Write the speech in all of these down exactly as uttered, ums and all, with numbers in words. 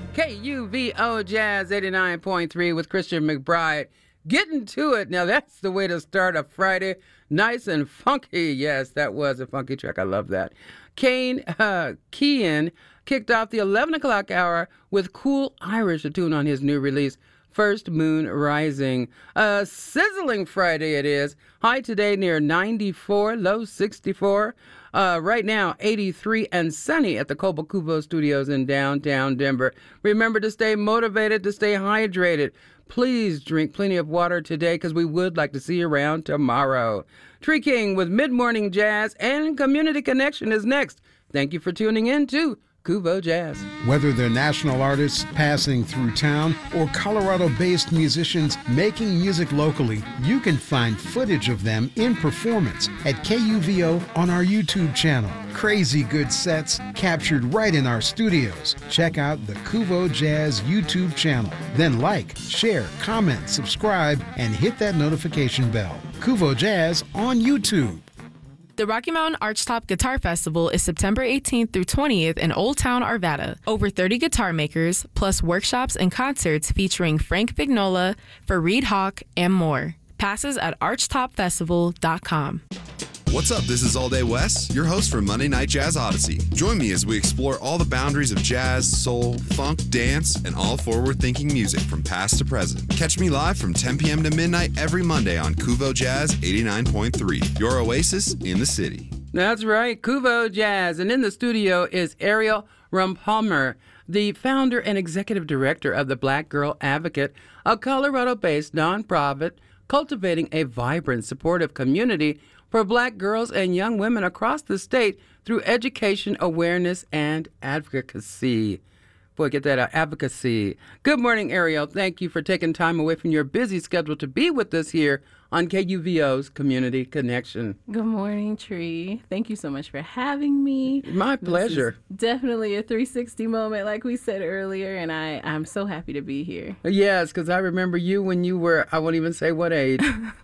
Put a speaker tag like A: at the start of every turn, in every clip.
A: K U V O Jazz eighty-nine point three with Christian McBride. Getting to it. Now, that's the way to start a Friday. Nice and funky. Yes, that was a funky track. I love that. Kane uh, Kean kicked off the eleven o'clock hour with Cool Irish, a tune on his new release, First Moon Rising. A sizzling Friday it is. High today near ninety-four, low sixty-four. Uh, right now, eighty-three and sunny at the Cobo Cubo Studios in downtown Denver. Remember to stay motivated, to stay hydrated. Please drink plenty of water today because we would like to see you around tomorrow. Tree King with Mid-Morning Jazz and Community Connection is next. Thank you for tuning in to Cubo Jazz.
B: Whether they're national artists passing through town or Colorado-based musicians making music locally, you can find footage of them in performance at K U V O on our YouTube channel. Crazy good sets captured right in our studios. Check out the Cubo Jazz YouTube channel. Then like, share, comment, subscribe, and hit that notification bell. Cubo Jazz on YouTube.
C: The Rocky Mountain Archtop Guitar Festival is September eighteenth through twentieth in Old Town, Arvada. Over thirty guitar makers, plus workshops and concerts featuring Frank Vignola, Fareed Hawk, and more. Passes at archtop festival dot com.
D: What's up? This is All Day Wes, your host for Monday Night Jazz Odyssey. Join me as we explore all the boundaries of jazz, soul, funk, dance, and all forward-thinking music from past to present. Catch me live from ten p.m. to midnight every Monday on Cubo Jazz eighty-nine point three, your oasis in the city.
A: That's right, Cubo Jazz. And in the studio is Ariel Rumpalmer, the founder and executive director of the Black Girl Advocate, a Colorado-based nonprofit cultivating a vibrant, supportive community for Black girls and young women across the state through education, awareness, and advocacy. Boy, get that out, advocacy. Good morning, Ariel. Thank you for taking time away from your busy schedule to be with us here on K U V O's Community Connection.
E: Good morning, Tree. Thank you so much for having me.
A: My pleasure.
E: This is definitely a three sixty moment, like we said earlier, and I, I'm so happy to be here.
A: Yes, because I remember you when you were, I won't even say what age.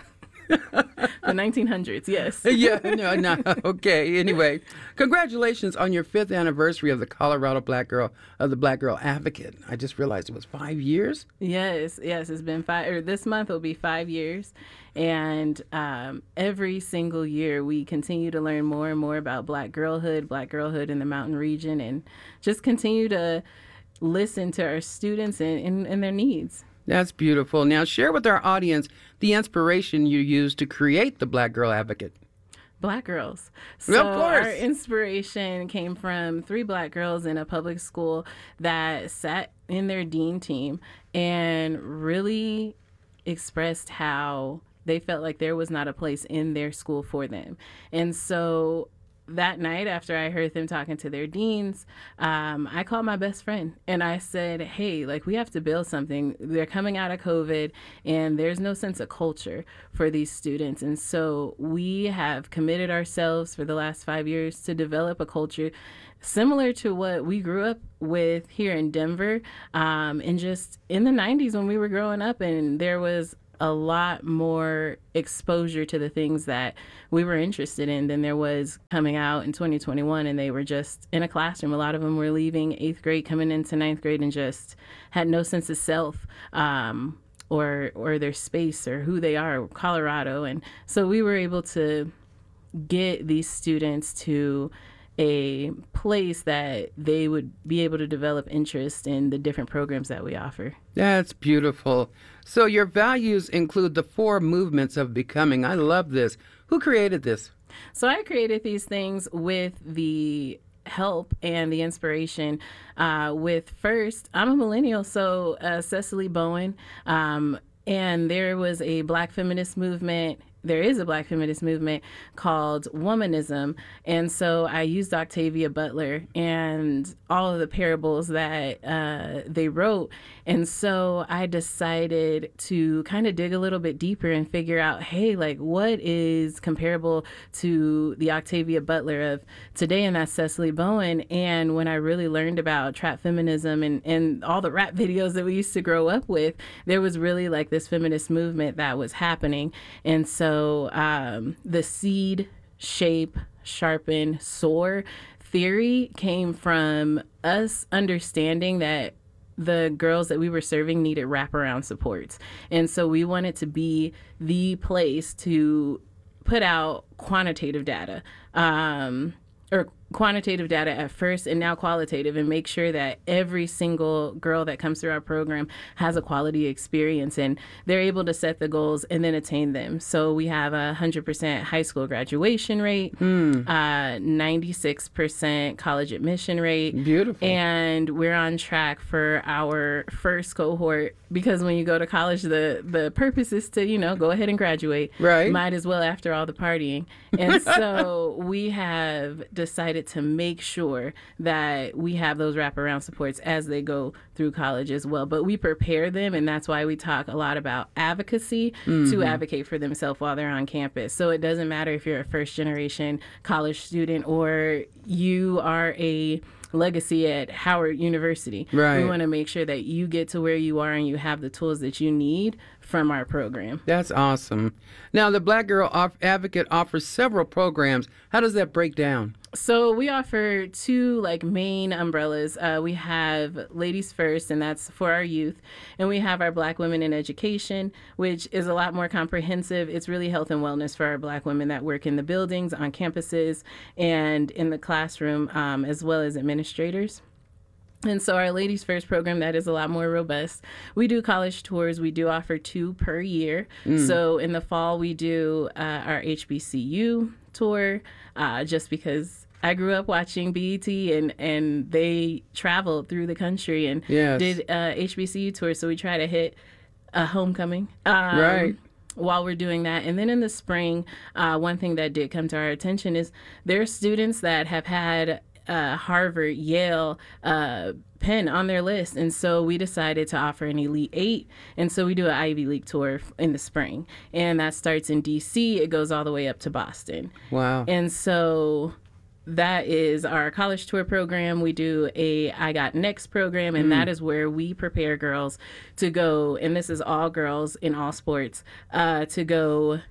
E: The nineteen hundreds, yes.
A: Yeah, no, no, okay. Anyway, congratulations on your fifth anniversary of the Colorado Black Girl, of the Black Girl Advocate. I just realized it was five years.
E: Yes, yes, it's been five, or this month will be five years. And um, every single year we continue to learn more and more about Black girlhood, Black girlhood in the mountain region, and just continue to listen to our students and, and, and their needs.
A: That's beautiful. Now, share with our audience the inspiration you used to create the Black Girl Advocate.
E: Black girls. So
A: of course.
E: Our inspiration came from three Black girls in a public school that sat in their dean team and really expressed how they felt like there was not a place in their school for them. And so that night, after I heard them talking to their deans, um, I called my best friend and I said, hey, like, we have to build something. They're coming out of COVID and there's no sense of culture for these students. And so we have committed ourselves for the last five years to develop a culture similar to what we grew up with here in Denver, um, and just in the nineties when we were growing up, and there was a lot more exposure to the things that we were interested in than there was coming out in twenty twenty-one, and they were just in a classroom. A lot of them were leaving eighth grade, coming into ninth grade, and just had no sense of self, um, or or their space or who they are, Colorado. And so we were able to get these students to a place that they would be able to develop interest in the different programs that we offer.
A: That's beautiful. So your values include the four movements of becoming. I love this. Who created this?
E: So I created these things with the help and the inspiration uh, with, first, I'm a millennial, so uh, Cecily Bowen, um, and there was a Black feminist movement. There is a Black feminist movement called Womanism. And so I used Octavia Butler and all of the parables that uh, they wrote. And so I decided to kind of dig a little bit deeper and figure out, hey, like, what is comparable to the Octavia Butler of today? And that's Cecily Bowen. And when I really learned about trap feminism and, and all the rap videos that we used to grow up with, there was really like this feminist movement that was happening. And so So um, the seed, shape, sharpen, soar theory came from us understanding that the girls that we were serving needed wraparound supports. And so we wanted to be the place to put out quantitative data, um, or quantitative data at first and now qualitative, and make sure that every single girl that comes through our program has a quality experience and they're able to set the goals and then attain them. So we have a one hundred percent high school graduation rate, mm. uh, ninety-six percent college admission rate.
A: Beautiful.
E: And we're on track for our first cohort, because when you go to college, the, the purpose is to, you know, go ahead and graduate.
A: Right.
E: Might as well after all the partying. And so we have decided to make sure that we have those wraparound supports as they go through college as well. But we prepare them, and that's why we talk a lot about advocacy, mm-hmm. to advocate for themselves while they're on campus. So it doesn't matter if you're a first generation college student or you are a legacy at Howard University.
A: Right.
E: We want to make sure that you get to where you are and you have the tools that you need from our program.
A: That's awesome. Now, the Black Girl Off- Advocate offers several programs. How does that break down?
E: So we offer two like main umbrellas. Uh, we have Ladies First, and that's for our youth. And we have our Black Women in Education, which is a lot more comprehensive. It's really health and wellness for our Black women that work in the buildings, on campuses, and in the classroom, um, as well as administrators. And so our Ladies First program, that is a lot more robust. We do college tours. We do offer two per year. Mm. So in the fall, we do uh, our H B C U tour, uh, just because I grew up watching B E T, and, and they traveled through the country and
A: yes.
E: did uh, H B C U tours. So we try to hit a homecoming. Um,
A: right.
E: While we're doing that. And then in the spring, uh, one thing that did come to our attention is there are students that have had Uh, Harvard, Yale, uh, Penn on their list. And so we decided to offer an Elite Eight. And so we do an Ivy League tour in the spring. And that starts in D C. It goes all the way up to Boston.
A: Wow.
E: And so that is our college tour program. We do a I Got Next program, and mm. that is where we prepare girls to go, and this is all girls in all sports, uh, to go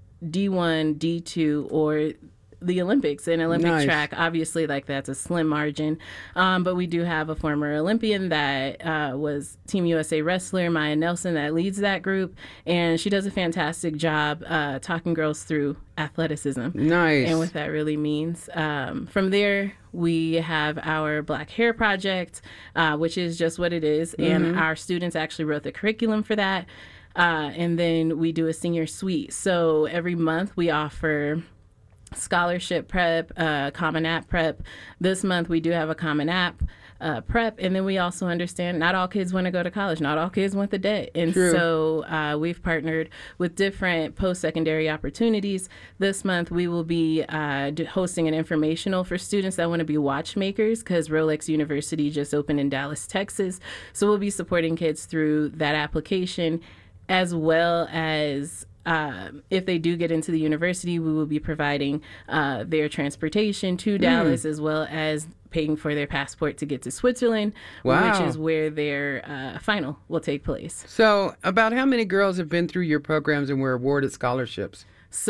E: D one, D two, or the Olympics. In Olympic
A: nice.
E: track, obviously, like that's a slim margin, um, but we do have a former Olympian that uh, was Team U S A wrestler, Maya Nelson, that leads that group, and she does a fantastic job uh, talking girls through athleticism.
A: Nice.
E: And what that really means. Um, from there, we have our Black Hair Project, uh, which is just what it is, mm-hmm. and our students actually wrote the curriculum for that, uh, and then we do a senior suite. So every month we offer scholarship prep, uh, Common App prep. This month we do have a Common App uh, prep, and then we also understand not all kids want to go to college, not all kids want the debt, and
A: True.
E: so uh, we've partnered with different post-secondary opportunities. This month we will be uh, hosting an informational for students that want to be watchmakers, because Rolex University just opened in Dallas, Texas, so we'll be supporting kids through that application, as well as Uh, if they do get into the university, we will be providing uh, their transportation to Dallas, mm. as well as paying for their passport to get to Switzerland,
A: wow.
E: which is where their uh, final will take place.
A: So about how many girls have been through your programs and were awarded scholarships?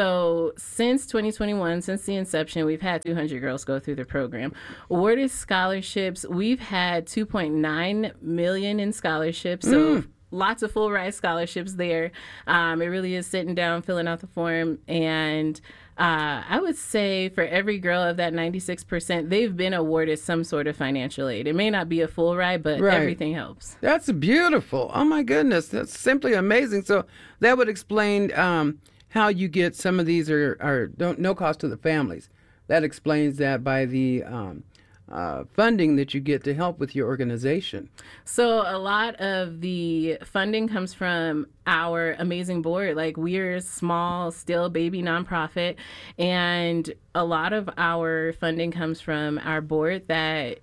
E: So since twenty twenty-one, since the inception, we've had two hundred girls go through the program. Awarded scholarships, we've had two point nine million in scholarships. So mm. lots of full ride scholarships there. Um, it really is sitting down, filling out the form. And uh, I would say for every girl of that ninety-six percent, they've been awarded some sort of financial aid. It may not be a full ride, but
A: right.
E: everything helps.
A: That's beautiful. Oh, my goodness. That's simply amazing. So that would explain um, how you get some of these are, are don't, no cost to the families. That explains that by the um, Uh, funding that you get to help with your organization.
E: So a lot of the funding comes from our amazing board. Like, we're a small, still baby nonprofit, and a lot of our funding comes from our board that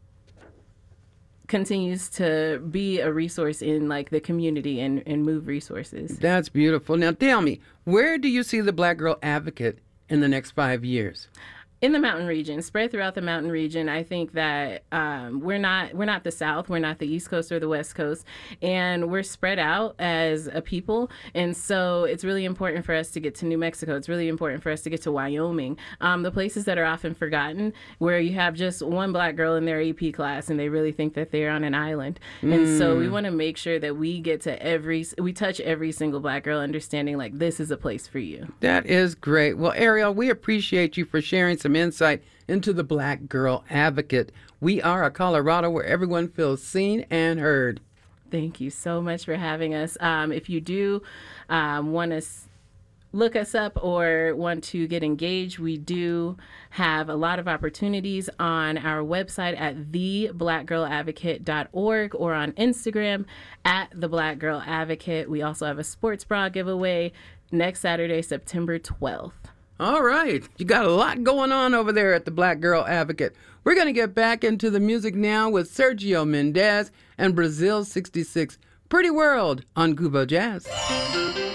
E: continues to be a resource in like the community and, and move resources.
A: That's beautiful. Now tell me, where do you see the Black Girl Advocate in the next five years?
E: In the mountain region, spread throughout the mountain region. I think that um, we're not we're not the South, we're not the East Coast or the West Coast, and we're spread out as a people. And so it's really important for us to get to New Mexico. It's really important for us to get to Wyoming, um, the places that are often forgotten, where you have just one black girl in their A P class, and they really think that they're on an island. Mm. And so we want to make sure that we get to every we touch every single black girl, understanding like this is a place for you.
A: That is great. Well, Ariel, we appreciate you for sharing some insight into the Black Girl Advocate. We are a Colorado where everyone feels seen and heard.
E: Thank you so much for having us. Um, if you do um, want to s- look us up or want to get engaged, we do have a lot of opportunities on our website at the black girl advocate dot org or on Instagram at the Black Girl Advocate. We also have a sports bra giveaway next Saturday, September twelfth.
A: All right. You got a lot going on over there at the Black Girl Advocate. We're going to get back into the music now with Sergio Mendes and Brazil sixty-six. Pretty World on Cubo Jazz.